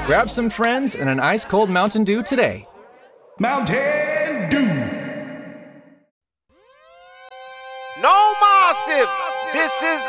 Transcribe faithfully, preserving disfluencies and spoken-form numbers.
Grab some friends and an ice-cold Mountain Dew today. Mountain Dew. No, Massive. This is